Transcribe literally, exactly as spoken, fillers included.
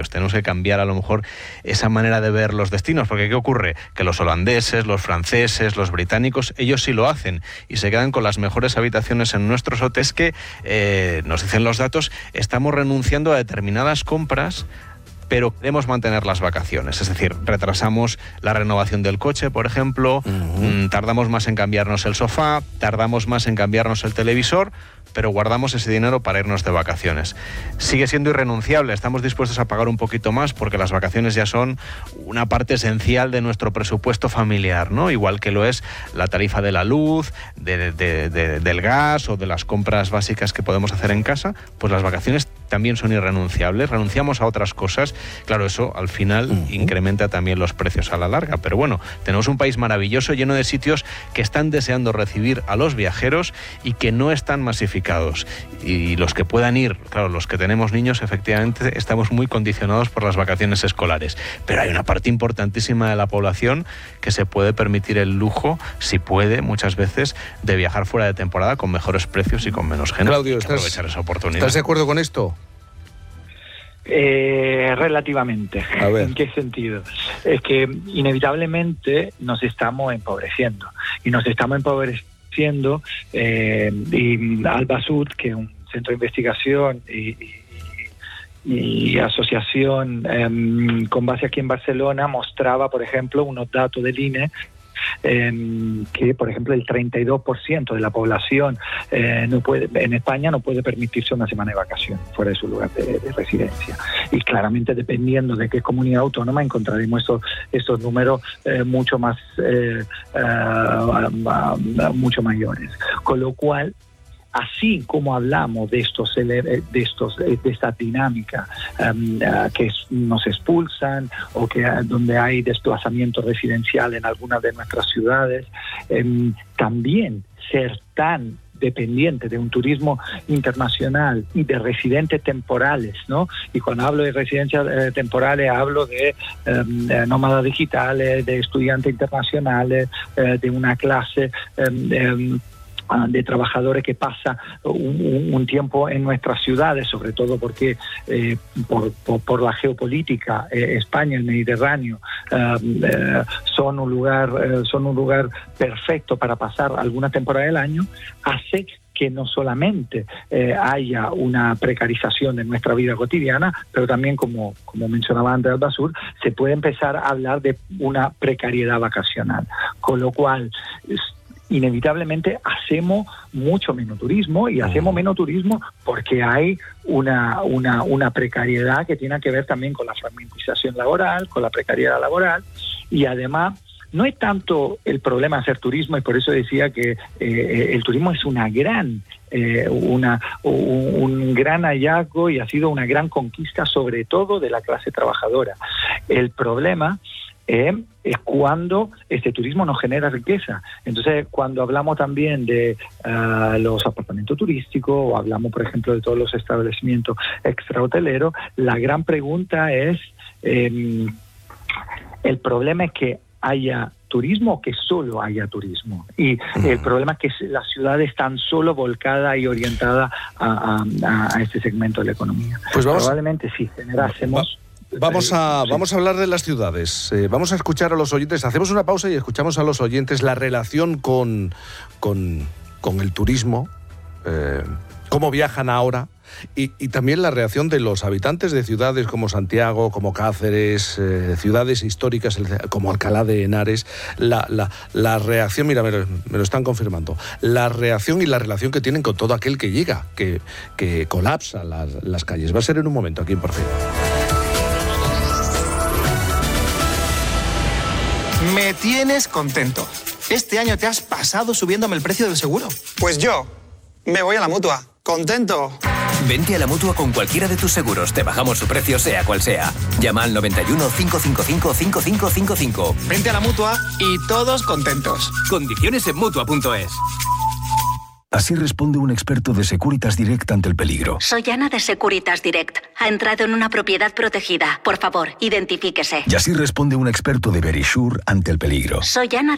tenemos que cambiar a lo mejor esa manera de ver los destinos, porque ¿qué ocurre? Que los holandeses, los franceses, los británicos, ellos sí lo hacen y se quedan con las mejores habitaciones en nuestros hoteles que, eh, nos dicen los datos, estamos renunciando a determinadas compras, pero queremos mantener las vacaciones. Es decir, retrasamos la renovación del coche, por ejemplo, uh-huh. tardamos más en cambiarnos el sofá, tardamos más en cambiarnos el televisor, pero guardamos ese dinero para irnos de vacaciones. Sigue siendo irrenunciable, estamos dispuestos a pagar un poquito más porque las vacaciones ya son una parte esencial de nuestro presupuesto familiar, ¿no? Igual que lo es la tarifa de la luz, de, de, de, del gas o de las compras básicas que podemos hacer en casa, pues las vacaciones también son irrenunciables, renunciamos a otras cosas. Claro, eso al final uh-huh. incrementa también los precios a la larga, pero bueno, tenemos un país maravilloso lleno de sitios que están deseando recibir a los viajeros y que no están masificados. Y los que puedan ir, claro, los que tenemos niños, efectivamente estamos muy condicionados por las vacaciones escolares, pero hay una parte importantísima de la población que se puede permitir el lujo, si puede, muchas veces, de viajar fuera de temporada con mejores precios y con menos gente. Claudio, hay que aprovechar esa oportunidad. ¿Estás de acuerdo con esto? Eh, relativamente. A ver. ¿En qué sentido? Es que inevitablemente nos estamos empobreciendo y nos estamos empobreciendo siendo eh, y Albasud, que es un centro de investigación y, y, y asociación eh, con base aquí en Barcelona, mostraba, por ejemplo, unos datos del I N E eh, que, por ejemplo, el treinta y dos por ciento de la población eh, no puede, en España no puede permitirse una semana de vacaciones fuera de su lugar de, de residencia. Y claramente, dependiendo de qué comunidad autónoma, encontraremos estos, estos números eh, mucho más eh, uh, mucho mayores. Con lo cual, así como hablamos de estos de estos de esta dinámica um, uh, que es, nos expulsan o que uh, donde hay desplazamiento residencial en algunas de nuestras ciudades, um, también ser tan dependiente de un turismo internacional y de residentes temporales, ¿no? Y cuando hablo de residencias eh, temporales hablo de, eh, de nómadas digitales, de estudiantes internacionales, eh, de una clase eh, eh, de trabajadores que pasa un, un tiempo en nuestras ciudades, sobre todo porque eh, por, por, por la geopolítica, eh, España, el Mediterráneo, eh, eh, son un lugar eh, son un lugar perfecto para pasar alguna temporada del año, hace que no solamente eh, haya una precarización de nuestra vida cotidiana, pero también, como, como mencionaba antes Albasud, se puede empezar a hablar de una precariedad vacacional, con lo cual inevitablemente hacemos mucho menos turismo y hacemos menos turismo porque hay una, una, una precariedad que tiene que ver también con la fragmentización laboral, con la precariedad laboral, y además no es tanto el problema hacer turismo, y por eso decía que eh, el turismo es una gran eh, una un, un gran hallazgo y ha sido una gran conquista, sobre todo de la clase trabajadora. El problema Eh, es cuando este turismo no genera riqueza. Entonces, cuando hablamos también de uh, los apartamentos turísticos o hablamos, por ejemplo, de todos los establecimientos extrahoteleros, la gran pregunta es, eh, el problema es que haya turismo o que solo haya turismo. Y mm. el problema es que las ciudades están solo volcadas y orientadas a, a, a este segmento de la economía. Pues vamos, probablemente si generásemos... Vamos a, vamos a hablar de las ciudades, eh, vamos a escuchar a los oyentes, hacemos una pausa y escuchamos a los oyentes la relación con, con, con el turismo, eh, cómo viajan ahora, y, y también la reacción de los habitantes de ciudades como Santiago, como Cáceres, eh, ciudades históricas como Alcalá de Henares, la, la, la reacción, mira, me lo, me lo están confirmando, la reacción y la relación que tienen con todo aquel que llega, que, que colapsa las, las calles. Va a ser en un momento aquí en Por Fin. Me tienes contento. Este año te has pasado subiéndome el precio del seguro. Pues yo me voy a la Mutua. ¿Contento? Vente a la Mutua con cualquiera de tus seguros. Te bajamos su precio, sea cual sea. Llama al noventa y uno, cinco cinco cinco, cinco cinco cinco cinco. Vente a la Mutua y todos contentos. Condiciones en Mutua punto es. Así responde un experto de Securitas Direct ante el peligro. Soy Ana de Securitas Direct. Ha entrado en una propiedad protegida. Por favor, identifíquese. Y así responde un experto de Verisure ante el peligro. Soy Ana